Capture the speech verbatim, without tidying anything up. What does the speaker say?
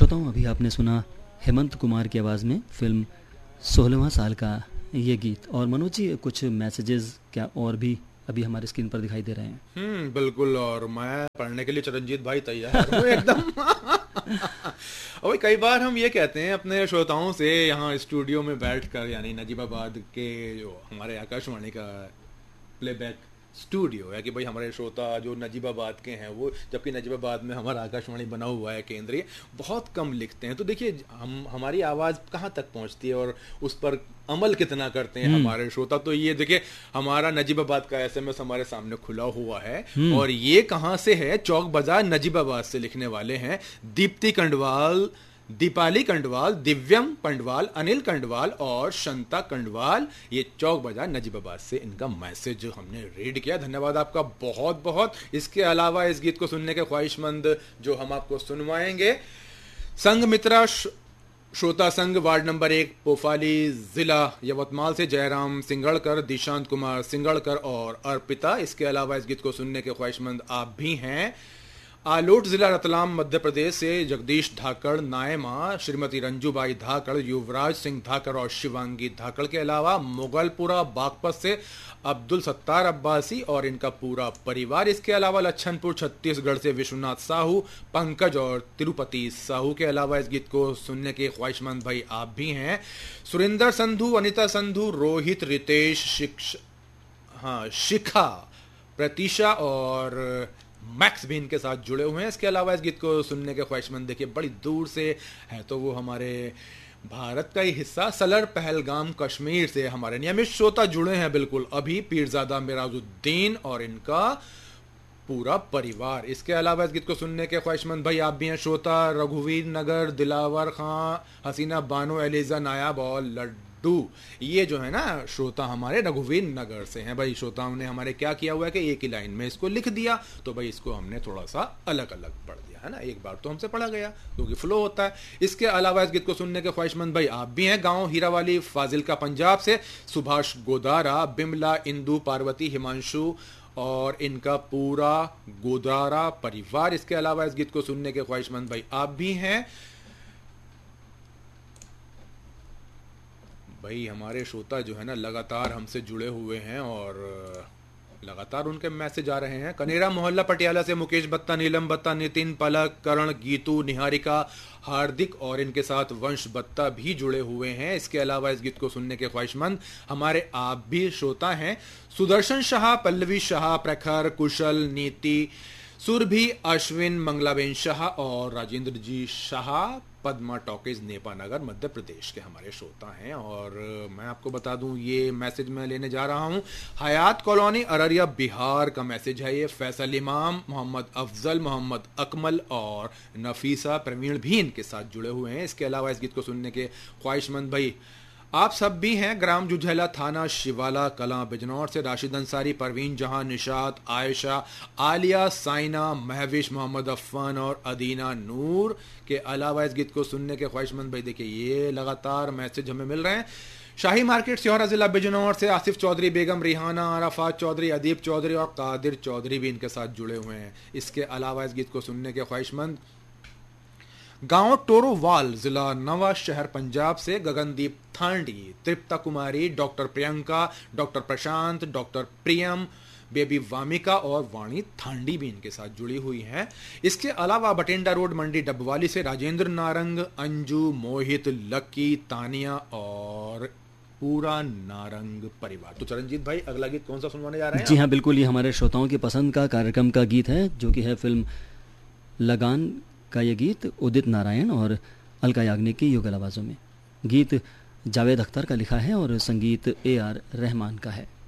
श्रोताओं, अभी आपने सुना हेमंत कुमार की आवाज़ में फिल्म सोलहवां साल का ये गीत। और मनोज जी, कुछ मैसेजेस क्या और भी अभी हमारे स्क्रीन पर दिखाई दे रहे हैं? हम्म बिल्कुल, और मैं पढ़ने के लिए चरणजीत भाई तैयार हूँ एकदम। और कई बार हम ये कहते हैं अपने श्रोताओं से यहाँ स्टूडियो में बैठकर, यानी नजीबाबाद के जो हमारे आकाशवाणी का प्लेबैक स्टूडियो है, कि भाई हमारे श्रोता जो नजीबाबाद के हैं वो, जबकि नजीबाबाद में हमारा आकाशवाणी बना हुआ है केंद्रीय, बहुत कम लिखते हैं। तो देखिए हम हमारी आवाज़ कहाँ तक पहुँचती है और उस पर अमल कितना करते हैं हमारे श्रोता। तो ये देखिए हमारा नजीबाबाद का एसएमएस हमारे सामने खुला हुआ है, और ये कहाँ से है? चौक बाजार नजीबाबाद से लिखने वाले हैं दीप्ति कंडवाल, दीपाली कंडवाल, दिव्यम कंडवाल, अनिल कंडवाल और शंता कंडवाल। ये चौक बाजार नजीबाबाद से इनका मैसेज हमने रीड किया। धन्यवाद आपका बहुत बहुत। इसके अलावा इस गीत को सुनने के ख्वाहिशमंद जो हम आपको सुनवाएंगे, संघ मित्रा श्रोता संघ वार्ड नंबर एक, पोफाली, जिला यवतमाल से जयराम सिंगड़कर, दिशांत कुमार सिंगड़कर और अर्पिता। इसके अलावा इस गीत को सुनने के ख्वाहिशमंद आप भी हैं आलोट जिला रतलाम मध्य प्रदेश से जगदीश धाकड़, नायमा, श्रीमती रंजूबाई धाकड़, युवराज सिंह धाकड़ और शिवांगी धाकड़। के अलावा मुगलपुरा बागपत से अब्दुल सत्तार अब्बासी और इनका पूरा परिवार। इसके अलावा लच्छनपुर छत्तीसगढ़ से विश्वनाथ साहू, पंकज और तिरुपति साहू। के अलावा इस गीत को सुनने के ख्वाहिशमंद भाई आप भी हैं सुरेंद्र संधू, अनिता संधू, रोहित, रितेश, शिक्ष हाँ शिखा, प्रतीशा और मैक्स भी इनके साथ जुड़े हुए हैं। इसके अलावा इस गीत को सुनने के ख्वाहिशमंद देखिए बड़ी दूर से है, तो वो हमारे भारत का ही हिस्सा सलर पहलगाम कश्मीर से हमारे नियमित श्रोता जुड़े हैं बिल्कुल अभी, पीरजादा मिराजुद्दीन और इनका पूरा परिवार। इसके अलावा इस गीत को सुनने के ख्वाहिशमंद भाई आप भी हैं श्रोता रघुवीर नगर, दिलावर खां, हसीना बानो, एलिजा नायाब और लड्डू। ये जो है ना श्रोता हमारे रघुवीर नगर से हैं। भाई श्रोताओं ने हमारे क्या किया हुआ है कि एक ही लाइन में इसको लिख दिया, तो भाई इसको हमने थोड़ा सा अलग अलग पढ़ दिया है ना। एक बार तो हमसे पढ़ा गया क्योंकि फ्लो होता है। इसके अलावा इस गीत को सुनने के ख्वाहिशमंद भाई आप भी हैं गांव हीरावाली फाजिलका पंजाब से सुभाष गोदारा, बिमला, इंदु, पार्वती, हिमांशु और इनका पूरा गोदारा परिवार। इसके अलावा इस गीत को सुनने के ख्वाहिशमंद भाई आप भी हैं भाई हमारे श्रोता जो है ना लगातार हमसे जुड़े हुए हैं और लगातार उनके मैसेज आ रहे हैं। कनेरा मोहल्ला पटियाला से मुकेश बत्ता, नीलम बत्ता, नितिन, पलक, करण, गीतू, निहारिका, हार्दिक और इनके साथ वंश बत्ता भी जुड़े हुए हैं। इसके अलावा इस गीत को सुनने के ख्वाहिशमंद हमारे आप भी श्रोता हैं सुदर्शन शाह, पल्लवी शाह, प्रखर, कुशल, नीति, सुरभि, अश्विन, मंगलाबेन शाह और राजेंद्र जी शाह, पद्मा टॉकीज, नेपानगर, मध्य प्रदेश के हमारे श्रोता हैं। और मैं आपको बता दूं ये मैसेज मैं लेने जा रहा हूं हयात कॉलोनी, अररिया, बिहार का मैसेज है ये। फैसल इमाम, मोहम्मद अफजल, मोहम्मद अकमल और नफीसा प्रवीण भी इनके साथ जुड़े हुए हैं। इसके अलावा इस गीत को सुनने के ख्वाहिशमंद भाई आप सब भी हैं ग्राम जुझैला, थाना शिवाला कलां, बिजनौर से राशिद अंसारी, परवीन जहां, निशात, आयशा, आलिया, साइना, महविश, मोहम्मद अफान और अदीना नूर। के अलावा इस गीत को सुनने के ख्वाहिशमंद भाई देखिए ये लगातार मैसेज हमें मिल रहे हैं शाही मार्केट, सिहोरा जिला, बिजनौर से आसिफ चौधरी, बेगम रिहाना, आराफात चौधरी, अदीब चौधरी और कादिर चौधरी भी इनके साथ जुड़े हुए हैं। इसके अलावा इस गीत को सुनने के ख्वाहिशमंद गांव टोरोवाल, जिला नवा शहर, पंजाब से गगनदीप थांडी, तृप्ता कुमारी, डॉक्टर प्रियंका, डॉक्टर प्रशांत, डॉक्टर प्रियम, बेबी वामिका और वाणी थांडी भी इनके साथ जुड़ी हुई हैं। इसके अलावा बटेंडा रोड, मंडी डबवाली से राजेंद्र नारंग, अंजू, मोहित, लक्की, तानिया और पूरा नारंग परिवार। तो चरणजीत भाई अगला गीत कौन सा सुनवाने जा रहे हैं? जी हाँ बिल्कुल, ये हमारे श्रोताओं की पसंद का कार्यक्रम का गीत है जो कि है फिल्म लगान का ये गीत उदित नारायण और अलका याग्निक की युगल आवाज़ों में। गीत जावेद अख्तर का लिखा है और संगीत ए आर रहमान का है।